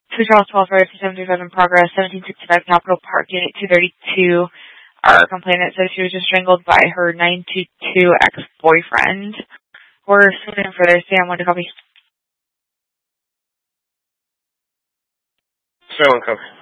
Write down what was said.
2 Charles 12 Road, 737 in progress, 1765 Capitol Park, Unit 232. Our complainant says she was just strangled by her 922 ex-boyfriend. We're submitting for their Sam. Want to copy? Someone copy.